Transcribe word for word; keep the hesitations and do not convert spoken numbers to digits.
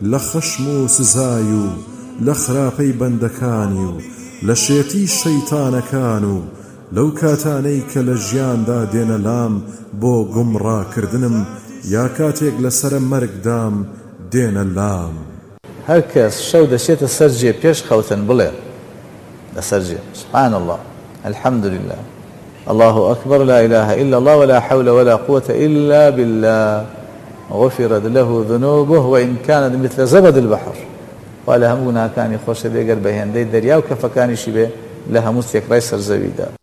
لە خەشم و سزای و لە خراپەی بەندەکانی و لە شێتی شەیتانەکان و لەو کاتانەی کە لە ژیاندا دێنە لام بۆ گومڕاکردنم یا کاتێک لەسرە مەرگدام دێنە لام. هەر کەس شەو دەچێتە سەر جێ پێش خەوتن بڵێ لەسەر جێ سبحان الله الحمد لله الله أكبر لا إله إلا الله ولا حول ولا قوة إلا بالله غفرت له ذنوبه وإن كانت مثل زبد البحر ولا همونا كان يخش بيقر بهندي دريا وكفكاني شبه لها مستيك ريسر زبيدا.